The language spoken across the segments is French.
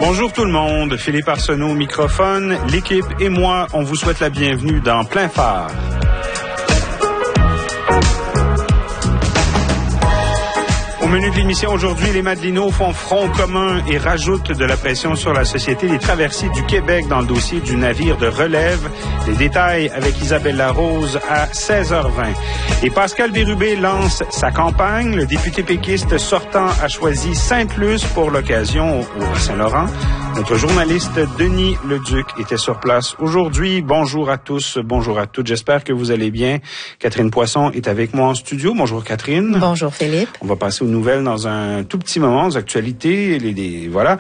Bonjour tout le monde, Philippe Arsenault au microphone. L'équipe et moi, on vous souhaite la bienvenue dans Plein Phare. Au menu de l'émission aujourd'hui, les Madelinots font front commun et rajoutent de la pression sur la Société des traversiers du Québec dans le dossier du navire de relève. Les détails avec Isabelle Larose à 16h20. Et Pascal Bérubé lance sa campagne. Le député péquiste sortant a choisi Sainte-Luce pour l'occasion au Saint-Laurent. Notre journaliste Denis Leduc était sur place aujourd'hui. Bonjour à tous, bonjour à toutes. J'espère que vous allez bien. Catherine Poisson est avec moi en studio. Bonjour Catherine. Bonjour Philippe. On va passer aux nouvelles dans un tout petit moment, aux actualités. Voilà.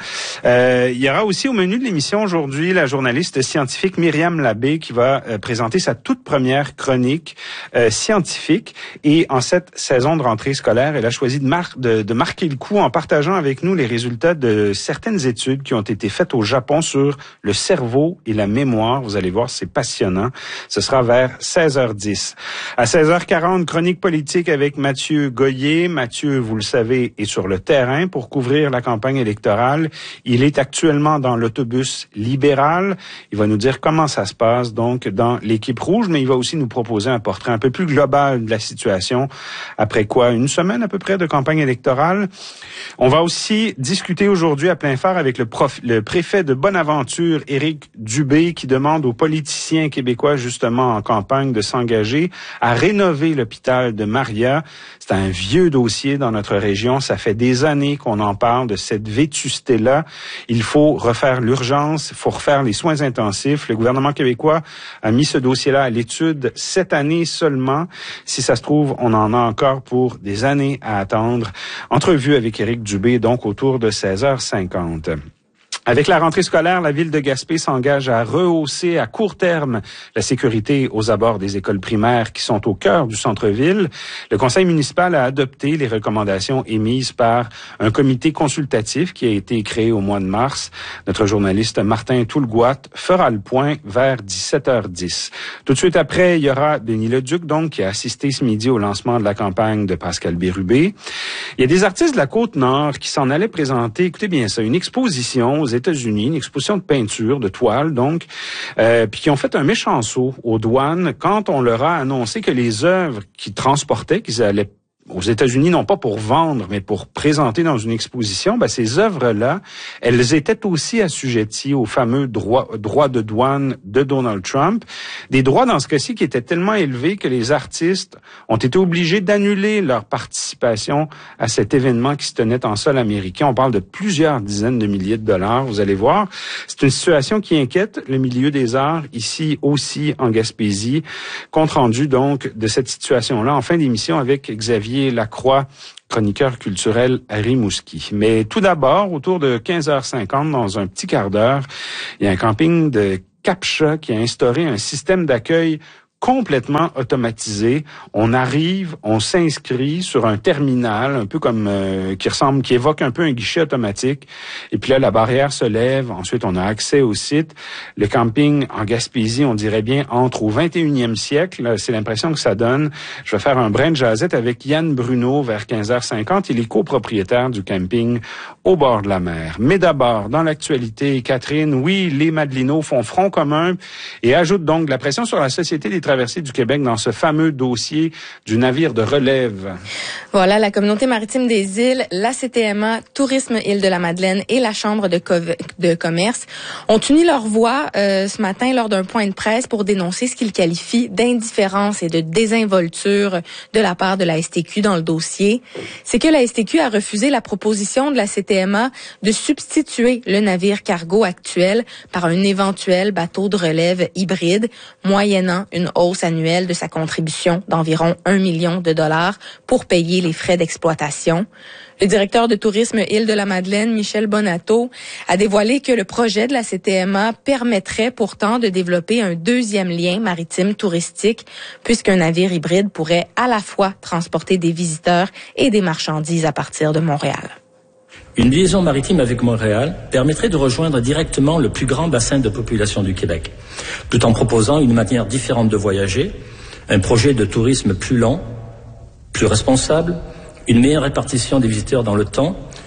Il y aura aussi au menu de l'émission aujourd'hui la journaliste scientifique Myriam Labbé qui va présenter sa toute première chronique scientifique. Et en cette saison de rentrée scolaire, elle a choisi de marquer le coup en partageant avec nous les résultats de certaines études qui ont été faites au Japon sur le cerveau et la mémoire. Vous allez voir, c'est passionnant. Ce sera vers 16h10. À 16h40, chronique politique avec Mathieu Goyer. Mathieu, vous le savez, est sur le terrain pour couvrir la campagne électorale. Il est actuellement dans l'autobus libéral. Il va nous dire comment ça se passe donc dans l'équipe rouge, mais il va aussi nous proposer un portrait un peu plus global de la situation après une semaine à peu près de campagne électorale. On va aussi discuter aujourd'hui à Plein Phare avec le préfet de Bonaventure, Éric Dubé, qui demande aux politiciens québécois justement en campagne de s'engager à rénover l'hôpital de Maria. C'est un vieux dossier dans notre région. Ça fait des années qu'on en parle de cette vétusté-là. Il faut refaire l'urgence, il faut refaire les soins intensifs. Le gouvernement québécois a mis ce dossier-là à l'étude cette année seulement. Si ça se trouve, on en a encore pour des années à attendre. Entrevue avec Éric Dubé, donc autour de 16h50. Avec la rentrée scolaire, la ville de Gaspé s'engage à rehausser à court terme la sécurité aux abords des écoles primaires qui sont au cœur du centre-ville. Le conseil municipal a adopté les recommandations émises par un comité consultatif qui a été créé au mois de mars. Notre journaliste Martin Toulgoat fera le point vers 17h10. Tout de suite après, il y aura Denis Leduc, donc, qui a assisté ce midi au lancement de la campagne de Pascal Bérubé. Il y a des artistes de la Côte-Nord qui s'en allaient présenter, écoutez bien ça, une exposition aux États-Unis, une exposition de peinture, de toile, donc, puis qui ont fait un méchant saut aux douanes quand on leur a annoncé que les œuvres qu'ils transportaient, qu'ils allaient aux États-Unis, non pas pour vendre, mais pour présenter dans une exposition, ces œuvres-là, elles étaient aussi assujetties aux fameux droits de douane de Donald Trump. Des droits, dans ce cas-ci, qui étaient tellement élevés que les artistes ont été obligés d'annuler leur participation à cet événement qui se tenait en sol américain. On parle de plusieurs dizaines de milliers de dollars, vous allez voir. C'est une situation qui inquiète le milieu des arts, ici aussi en Gaspésie. Compte rendu, donc, de cette situation-là en fin d'émission avec Xavier Lacroix, chroniqueur culturel à Rimouski. Mais tout d'abord, autour de 15h50, dans un petit quart d'heure, il y a un camping de Capcha qui a instauré un système d'accueil complètement automatisé. On arrive, on s'inscrit sur un terminal, un peu comme qui évoque un peu un guichet automatique. Et puis là, la barrière se lève. Ensuite, on a accès au site. Le camping en Gaspésie, on dirait bien, entre au 21e siècle. C'est l'impression que ça donne. Je vais faire un brin de jazette avec Yann Bruno vers 15h50. Il est copropriétaire du camping au bord de la mer. Mais d'abord, dans l'actualité, Catherine, oui, les Madelinots font front commun et ajoutent donc de la pression sur la Société des traversiers du Québec dans ce fameux dossier du navire de relève. Voilà, la Communauté maritime des îles, la CTMA, Tourisme Île-de-la-Madeleine et la Chambre de commerce ont uni leurs voix ce matin lors d'un point de presse pour dénoncer ce qu'ils qualifient d'indifférence et de désinvolture de la part de la STQ dans le dossier. C'est que la STQ a refusé la proposition de la CTMA de substituer le navire cargo actuel par un éventuel bateau de relève hybride, moyennant une hausse annuelle de sa contribution d'environ 1 million de dollars pour payer les frais d'exploitation. Le directeur de Tourisme Île-de-la-Madeleine, Michel Bonato, a dévoilé que le projet de la CTMA permettrait pourtant de développer un deuxième lien maritime touristique, puisqu'un navire hybride pourrait à la fois transporter des visiteurs et des marchandises à partir de Montréal. Une liaison maritime avec Montréal permettrait de rejoindre directement le plus grand bassin de population du Québec, tout en proposant une manière différente de voyager, un projet de tourisme plus lent, plus responsable, une meilleure répartition des visiteurs dans le temps,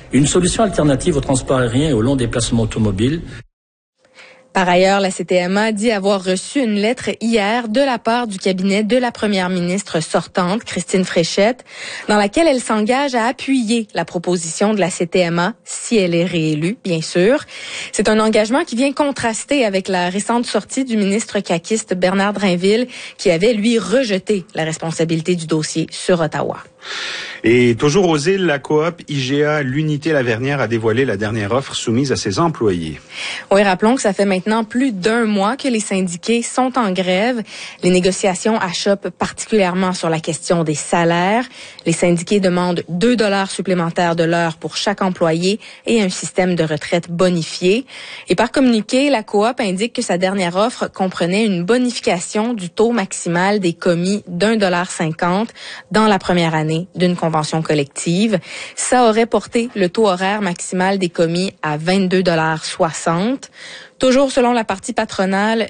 Une solution alternative au transport aérien et au long déplacement automobile. Par ailleurs, la CTMA dit avoir reçu une lettre hier de la part du cabinet de la première ministre sortante, Christine Fréchette, dans laquelle elle s'engage à appuyer la proposition de la CTMA si elle est réélue, bien sûr. C'est un engagement qui vient contraster avec la récente sortie du ministre caquiste Bernard Drinville, qui avait, lui, rejeté la responsabilité du dossier sur Ottawa. Et toujours aux îles, la coop IGA, l'unité Lavernière, a dévoilé la dernière offre soumise à ses employés. Oui, rappelons que ça fait maintenant plus d'1 mois que les syndiqués sont en grève. Les négociations achoppent particulièrement sur la question des salaires. Les syndiqués demandent 2 $ supplémentaires de l'heure pour chaque employé et un système de retraite bonifié. Et par communiqué, la coop indique que sa dernière offre comprenait une bonification du taux maximal des commis d'1,50 $ dans la première année d'une convention collective. Ça aurait porté le taux horaire maximal des commis à 22,60 $. Toujours selon la partie patronale,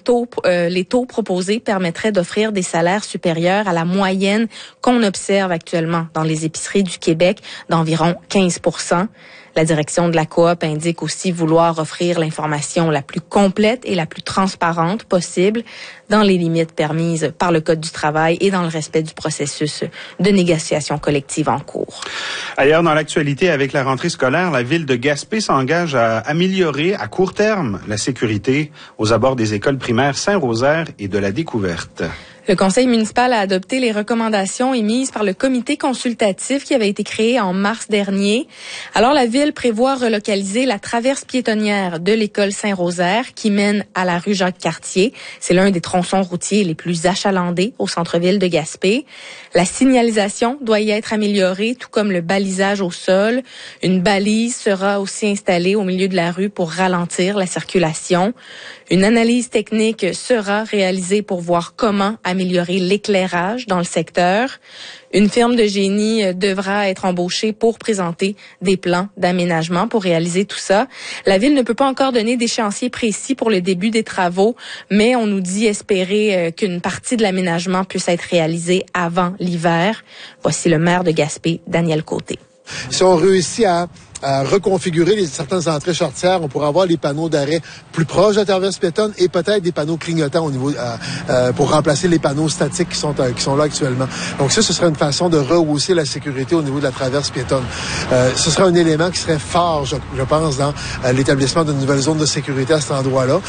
les taux proposés permettraient d'offrir des salaires supérieurs à la moyenne qu'on observe actuellement dans les épiceries du Québec d'environ 15 %. La direction de la coop indique aussi vouloir offrir l'information la plus complète et la plus transparente possible dans les limites permises par le Code du travail et dans le respect du processus de négociation collective en cours. Ailleurs dans l'actualité, avec la rentrée scolaire, la ville de Gaspé s'engage à améliorer à court terme la sécurité aux abords des écoles primaires Saint-Rosaire et de la Découverte. Le conseil municipal a adopté les recommandations émises par le comité consultatif qui avait été créé en mars dernier. Alors, la ville prévoit relocaliser la traverse piétonnière de l'école Saint-Rosaire qui mène à la rue Jacques-Cartier. C'est l'un des tronçons routiers les plus achalandés au centre-ville de Gaspé. La signalisation doit y être améliorée, tout comme le balisage au sol. Une balise sera aussi installée au milieu de la rue pour ralentir la circulation. Une analyse technique sera réalisée pour voir comment améliorer l'éclairage dans le secteur. Une firme de génie devra être embauchée pour présenter des plans d'aménagement pour réaliser tout ça. La ville ne peut pas encore donner d'échéancier précis pour le début des travaux, mais on nous dit espérer qu'une partie de l'aménagement puisse être réalisée avant l'hiver. Voici le maire de Gaspé, Daniel Côté. Si on réussit à reconfigurer certaines entrées charretières, on pourra avoir les panneaux d'arrêt plus proches de la traverse piétonne et peut-être des panneaux clignotants au niveau pour remplacer les panneaux statiques qui sont là actuellement. Donc ça, ce serait une façon de rehausser la sécurité au niveau de la traverse piétonne. Ce serait un élément qui serait fort, je pense, dans l'établissement d'une nouvelle zone de sécurité à cet endroit-là.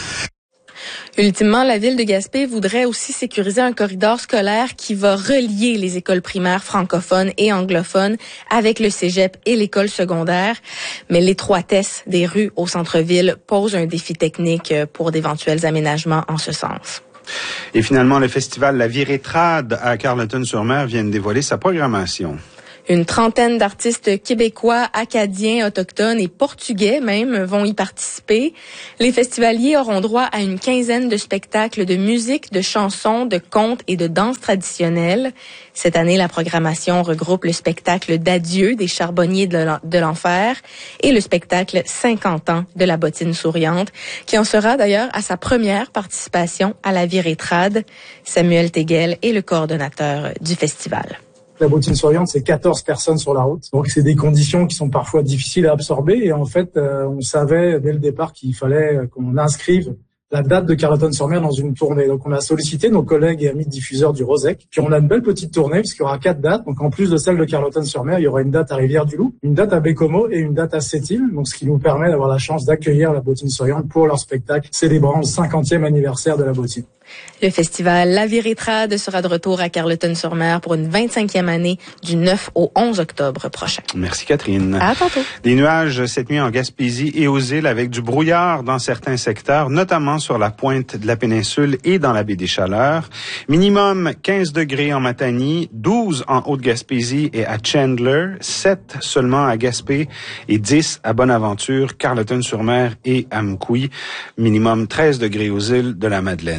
Ultimement, la ville de Gaspé voudrait aussi sécuriser un corridor scolaire qui va relier les écoles primaires francophones et anglophones avec le cégep et l'école secondaire. Mais l'étroitesse des rues au centre-ville pose un défi technique pour d'éventuels aménagements en ce sens. Et finalement, le festival La Virée Trad à Carleton-sur-Mer vient de dévoiler sa programmation. Une trentaine d'artistes québécois, acadiens, autochtones et portugais même vont y participer. Les festivaliers auront droit à une quinzaine de spectacles de musique, de chansons, de contes et de danse traditionnelles. Cette année, la programmation regroupe le spectacle d'adieu des charbonniers de l'enfer et le spectacle 50 ans de la bottine souriante, qui en sera d'ailleurs à sa première participation à la Virée Trad. Samuel Teguel est le coordonnateur du festival. La bottine souriante, c'est 14 personnes sur la route. Donc, c'est des conditions qui sont parfois difficiles à absorber. Et en fait, on savait dès le départ qu'il fallait qu'on inscrive la date de Carleton-sur-Mer dans une tournée. Donc, on a sollicité nos collègues et amis diffuseurs du Rosec. Puis, on a une belle petite tournée puisqu'il y aura 4 dates. Donc, en plus de celle de Carleton-sur-Mer, il y aura une date à Rivière-du-Loup, une date à Bécomo et une date à Sept-Îles. Donc, ce qui nous permet d'avoir la chance d'accueillir la bottine souriante pour leur spectacle célébrant le 50e anniversaire de la bottine. Le festival La Virée Trad sera de retour à Carleton-sur-Mer pour une 25e année du 9 au 11 octobre prochain. Merci Catherine. À tantôt. Des nuages cette nuit en Gaspésie et aux îles avec du brouillard dans certains secteurs, notamment sur la pointe de la péninsule et dans la baie des Chaleurs. Minimum 15 degrés en Matanie, 12 en Haute-Gaspésie et à Chandler, 7 seulement à Gaspé et 10 à Bonaventure, Carleton-sur-Mer et à Mkoui. Minimum 13 degrés aux îles de la Madeleine. Demain,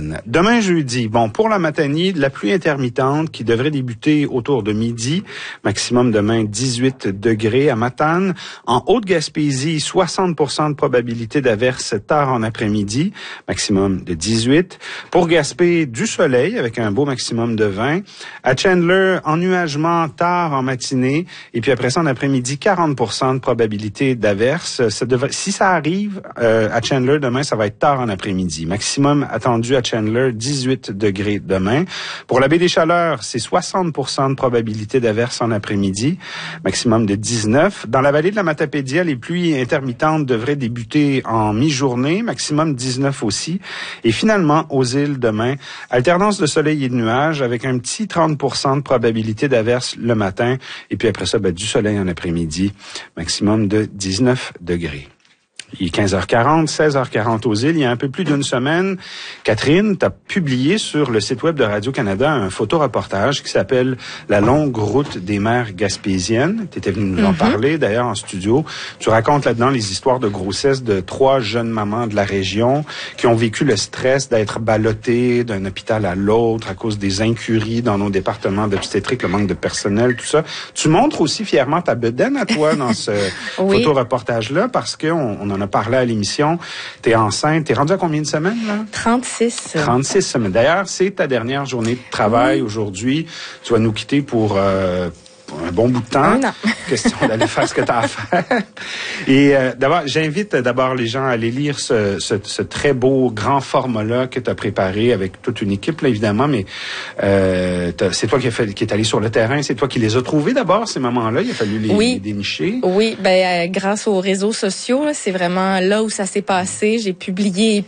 Demain jeudi, bon, pour la matinée, de la pluie intermittente qui devrait débuter autour de midi. Maximum demain 18 degrés à Matane. En Haute-Gaspésie, 60% de probabilité d'averse tard en après-midi. Maximum de 18. Pour Gaspé, du soleil avec un beau maximum de 20. À Chandler, ennuagement tard en matinée. Et puis après ça, en après-midi, 40% de probabilité d'averse. Si ça arrive à Chandler demain, ça va être tard en après-midi. Maximum attendu à Chandler, 18 degrés demain. Pour la baie des Chaleurs, c'est 60% de probabilité d'averse en après-midi. Maximum de 19. Dans la vallée de la Matapédia, les pluies intermittentes devraient débuter en mi-journée. Maximum 19 aussi. Et finalement, aux îles demain, alternance de soleil et de nuages avec un petit 30% de probabilité d'averse le matin. Et puis après ça, du soleil en après-midi. Maximum de 19 degrés. Il est 15h40, 16h40 aux îles. Il y a un peu plus d'une semaine, Catherine, tu as publié sur le site web de Radio-Canada un photoreportage qui s'appelle « La longue route des mers gaspésiennes ». Tu étais venu nous en parler, d'ailleurs, en studio. Tu racontes là-dedans les histoires de grossesse de 3 jeunes mamans de la région qui ont vécu le stress d'être ballottées d'un hôpital à l'autre à cause des incuries dans nos départements d'obstétrique, le manque de personnel, tout ça. Tu montres aussi fièrement ta bedaine à toi dans ce photoreportage-là parce qu'on en a parlé à l'émission. T'es enceinte. T'es rendue à combien de semaines, là? 36. 36 semaines. D'ailleurs, c'est ta dernière journée de travail aujourd'hui. Tu vas nous quitter pour un bon bout de temps. Question d'aller faire ce que tu as à faire. Et d'abord, j'invite les gens à aller lire ce très beau grand format-là que tu as préparé avec toute une équipe, là, évidemment, mais c'est toi qui est allé sur le terrain, c'est toi qui les as trouvés d'abord, ces moments-là. Il a fallu les dénicher. Oui, grâce aux réseaux sociaux, là, c'est vraiment là où ça s'est passé. J'ai publié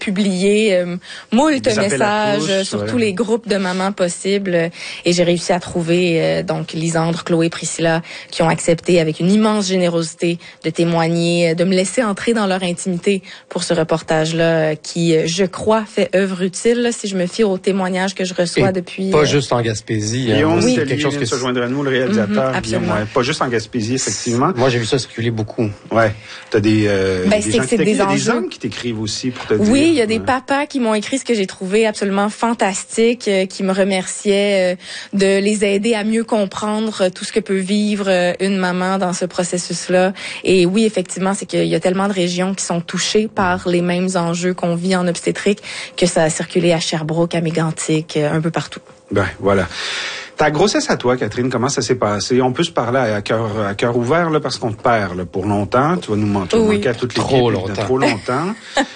moult messages sur tous les groupes de mamans possibles et j'ai réussi à trouver donc Lisandre, Chloé, Priscilla, qui ont accepté avec une immense générosité de témoigner, de me laisser entrer dans leur intimité pour ce reportage-là qui, je crois, fait œuvre utile, là, si je me fie aux témoignages que je reçois depuis... Pas juste en Gaspésie. Et on c'est quelque chose qui se joindra à nous, le réalisateur. Absolument. Pas juste en Gaspésie, effectivement. Moi, j'ai vu ça circuler beaucoup. Ouais. T'as des des hommes qui t'écrivent aussi pour te dire... Oui, il y a des papas qui m'ont écrit ce que j'ai trouvé absolument fantastique, qui me remerciaient de les aider à mieux comprendre tout ce que peut vivre une maman dans ce processus-là. Et oui, effectivement, c'est qu'il y a tellement de régions qui sont touchées par les mêmes enjeux qu'on vit en obstétrique que ça a circulé à Sherbrooke, à Mégantic, un peu partout. Voilà. Ta grossesse à toi, Catherine, comment ça s'est passé? On peut se parler à cœur ouvert, là, parce qu'on te perd, là, pour longtemps. Tu vas nous manquer à toute l'équipe. Trop longtemps. Trop longtemps.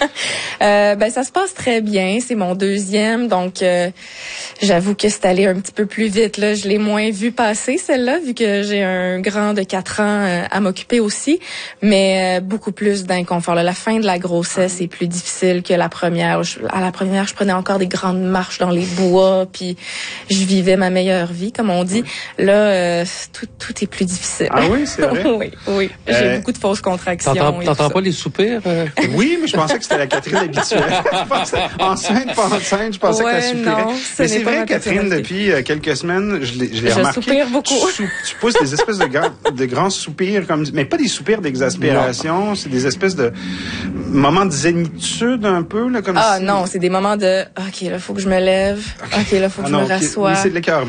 Ça se passe très bien. C'est mon deuxième, donc j'avoue que c'est allé un petit peu plus vite, là. Je l'ai moins vu passer, celle-là, vu que j'ai un grand de 4 ans à m'occuper aussi, mais beaucoup plus d'inconfort. La fin de la grossesse est plus difficile que la première. À la première, je prenais encore des grandes marches dans les bois, puis je vivais ma meilleure vie, comme on dit. Là, tout est plus difficile. Ah oui, c'est vrai? Oui. J'ai beaucoup de fausses contractions. T'entends pas les soupirs? Oui, mais je pensais que c'était la Catherine habituelle. Enceinte, pas enceinte, je pensais que tu soupirais. Mais c'est vrai, Catherine, depuis quelques semaines, je l'ai remarqué. Je soupire beaucoup. Tu pousses des espèces de grands soupirs, mais pas des soupirs d'exaspération, c'est des espèces de moments de zénitude un peu, là, comme non, c'est des moments de OK, là, faut que je me lève. OK, là, faut que je me rassoie. Oui, c'est de l'écœurement.